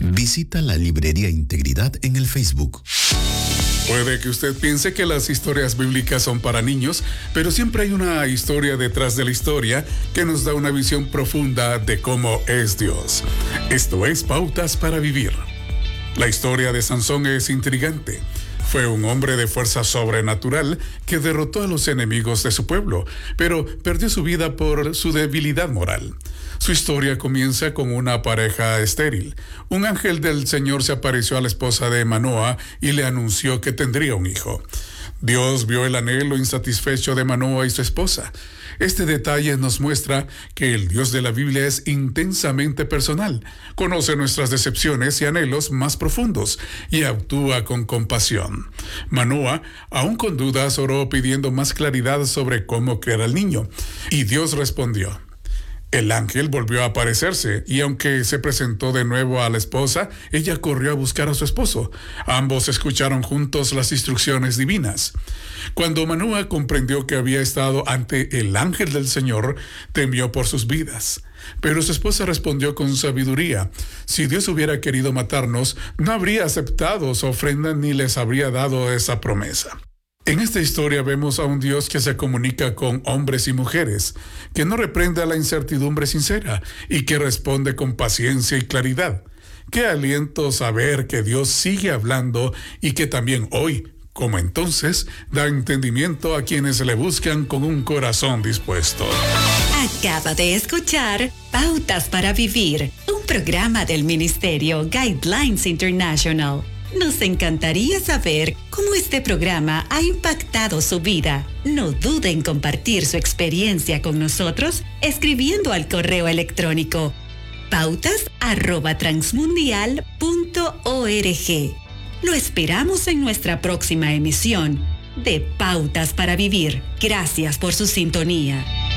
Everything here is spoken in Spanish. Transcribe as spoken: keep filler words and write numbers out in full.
Visita la Librería Integridad en el Facebook. Puede que usted piense que las historias bíblicas son para niños, pero siempre hay una historia detrás de la historia que nos da una visión profunda de cómo es Dios. Esto es Pautas para Vivir. La historia de Sansón es intrigante. Fue un hombre de fuerza sobrenatural que derrotó a los enemigos de su pueblo, pero perdió su vida por su debilidad moral. Su historia comienza con una pareja estéril. Un ángel del Señor se apareció a la esposa de Manoa y le anunció que tendría un hijo. Dios vio el anhelo insatisfecho de Manoa y su esposa. Este detalle nos muestra que el Dios de la Biblia es intensamente personal, conoce nuestras decepciones y anhelos más profundos y actúa con compasión. Manoa, aún con dudas, oró pidiendo más claridad sobre cómo criar al niño, y Dios respondió. El ángel volvió a aparecerse y aunque se presentó de nuevo a la esposa, ella corrió a buscar a su esposo. Ambos escucharon juntos las instrucciones divinas. Cuando Manoa comprendió que había estado ante el ángel del Señor, temió por sus vidas. Pero su esposa respondió con sabiduría. Si Dios hubiera querido matarnos, no habría aceptado su ofrenda ni les habría dado esa promesa. En esta historia vemos a un Dios que se comunica con hombres y mujeres, que no reprende a la incertidumbre sincera y que responde con paciencia y claridad. Qué aliento saber que Dios sigue hablando y que también hoy, como entonces, da entendimiento a quienes le buscan con un corazón dispuesto. Acaba de escuchar Pautas para Vivir, un programa del Ministerio Guidelines International. Nos encantaría saber cómo este programa ha impactado su vida. No dude en compartir su experiencia con nosotros escribiendo al correo electrónico pautas arroba transmundial punto org. Lo esperamos en nuestra próxima emisión de Pautas para Vivir. Gracias por su sintonía.